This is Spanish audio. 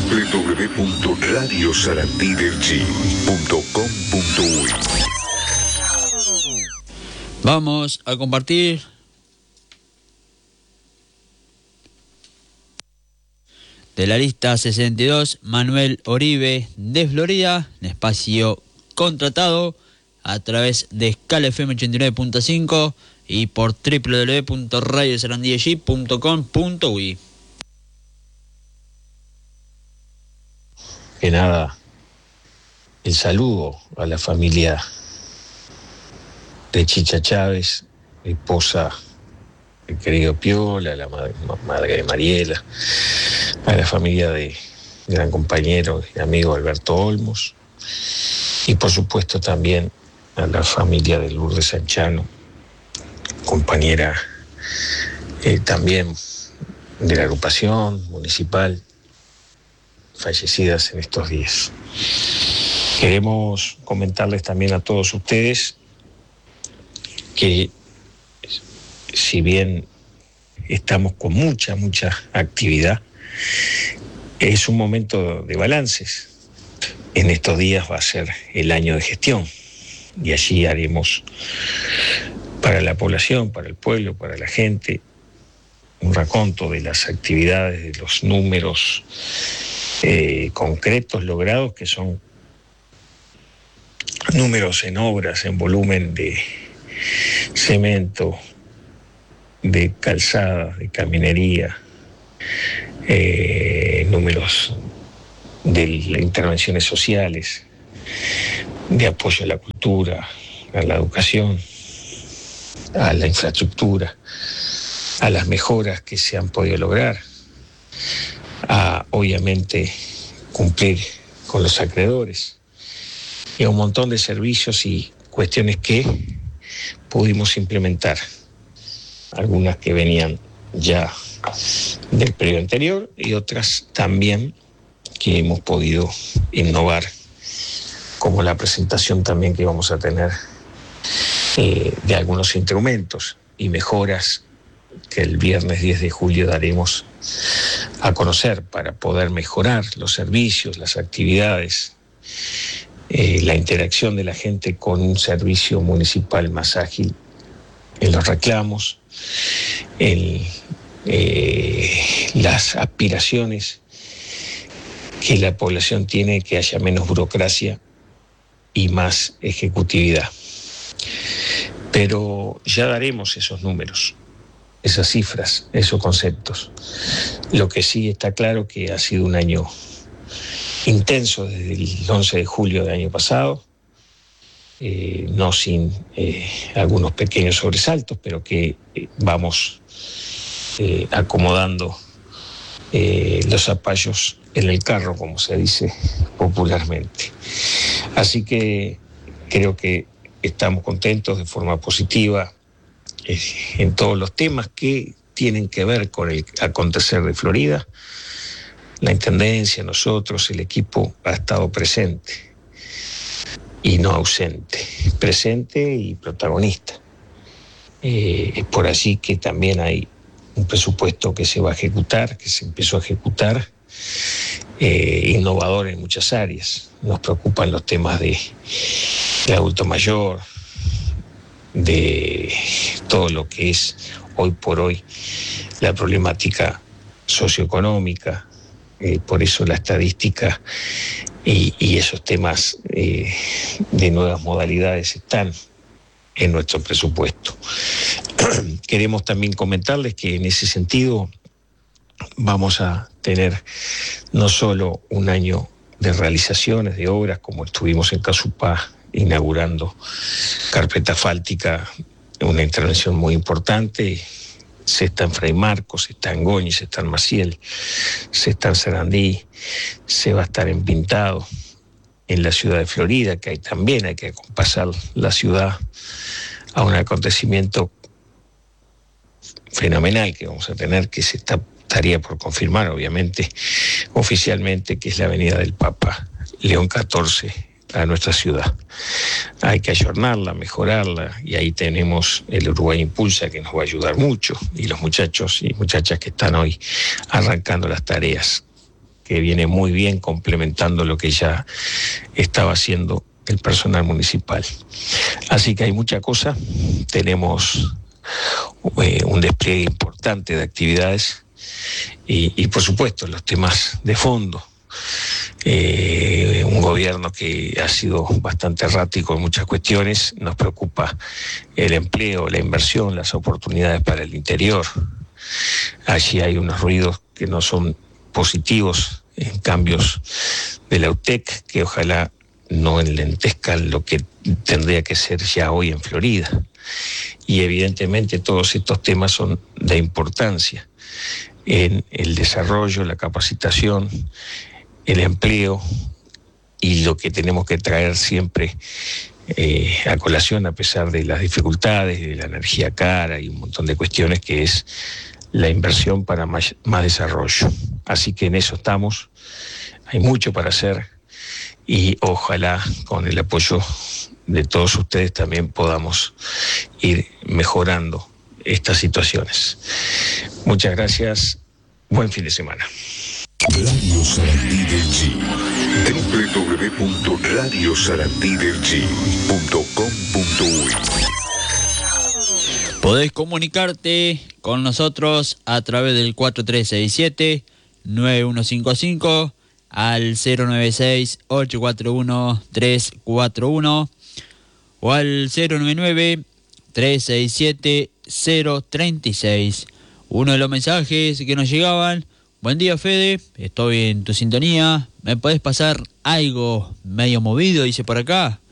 www.radiosarandidelg.com.uy. Vamos a compartir de la lista 62, Manuel Oribe de Florida, en espacio contratado a través de Escala FM 89.5 y por www.radiosarandidelg.com.uy. Que nada, el saludo a la familia de Chicha Chávez, esposa del querido Piola, la madre de Mariela, a la familia de gran compañero y amigo Alberto Olmos, y por supuesto también a la familia de Lourdes Sanchano, compañera también de la agrupación municipal, fallecidas en estos días. Queremos comentarles también a todos ustedes que si bien estamos con mucha actividad, es un momento de balances. En estos días va a ser el año de gestión y allí haremos para la población, para el pueblo, para la gente, un raconto de las actividades, de los números concretos logrados, que son números en obras, en volumen de cemento, de calzada, de caminería, números de intervenciones sociales, de apoyo a la cultura, a la educación, a la infraestructura, a las mejoras que se han podido lograr, a obviamente cumplir con los acreedores y a un montón de servicios y cuestiones que pudimos implementar, algunas que venían ya del periodo anterior y otras también que hemos podido innovar, como la presentación también que vamos a tener de algunos instrumentos y mejoras que el viernes 10 de julio daremos a conocer para poder mejorar los servicios, las actividades, la interacción de la gente con un servicio municipal más ágil en los reclamos, en las aspiraciones que la población tiene, que haya menos burocracia y más ejecutividad. Pero ya daremos esos números, esas cifras, esos conceptos. Lo que sí está claro que ha sido un año intenso desde el 11 de julio del año pasado, no sin algunos pequeños sobresaltos, pero que vamos acomodando los zapallos en el carro, como se dice popularmente. Así que creo que estamos contentos de forma positiva en todos los temas que tienen que ver con el acontecer de Florida. La Intendencia, nosotros, el equipo ha estado presente y no ausente, presente y protagonista. Es por allí que también hay un presupuesto que se va a ejecutar, que se empezó a ejecutar, innovador en muchas áreas. Nos preocupan los temas de adulto mayor, de todo lo que es hoy por hoy la problemática socioeconómica, por eso la estadística y esos temas de nuevas modalidades están en nuestro presupuesto. Queremos también comentarles que en ese sentido vamos a tener no solo un año de realizaciones, de obras, como estuvimos en Casupá inaugurando carpeta asfáltica, una intervención muy importante. Se está en Fray Marcos, se está en Goñi, se está en Maciel, se está en Sarandí, se va a estar en Pintado, en la ciudad de Florida, que también hay que acompasar la ciudad a un acontecimiento fenomenal que vamos a tener, que estaría por confirmar, obviamente, oficialmente, que es la Avenida del Papa León XIV a nuestra ciudad. Hay que ayornarla, mejorarla, y ahí tenemos el Uruguay Impulsa, que nos va a ayudar mucho, y los muchachos y muchachas que están hoy arrancando las tareas que viene muy bien complementando lo que ya estaba haciendo el personal municipal. Así que hay mucha cosa, tenemos un despliegue importante de actividades y por supuesto los temas de fondo. Un gobierno que ha sido bastante errático en muchas cuestiones. Nos preocupa el empleo, la inversión, las oportunidades para el interior. Allí hay unos ruidos que no son positivos en cambios de la UTEC, que ojalá no enlentezcan lo que tendría que ser ya hoy en Florida. Y evidentemente todos estos temas son de importancia en el desarrollo, la capacitación, el empleo y lo que tenemos que traer siempre a colación a pesar de las dificultades, de la energía cara y un montón de cuestiones, que es la inversión para más desarrollo. Así que en eso estamos, hay mucho para hacer y ojalá con el apoyo de todos ustedes también podamos ir mejorando estas situaciones. Muchas gracias, buen fin de semana. Radio Sarandí del G. www.radiosarandídelg.com.uy. Podés comunicarte con nosotros a través del 4367-9155 al 096-841-341 o al 099-367-036. Uno de los mensajes que nos llegaban: buen día, Fede, estoy en tu sintonía, ¿me podés pasar algo medio movido? Dice por acá.